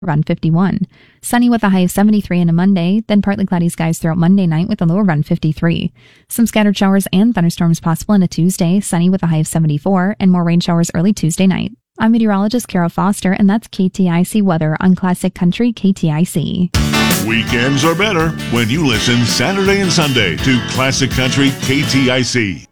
around 51. Sunny with a high of 73 on a Monday, then partly cloudy skies throughout Monday night with a low around 53. Some scattered showers and thunderstorms possible on a Tuesday, sunny with a high of 74, and more rain showers early Tuesday night. I'm meteorologist Carol Foster, and that's KTIC weather on Classic Country KTIC. Weekends are better when you listen Saturday and Sunday to Classic Country KTIC.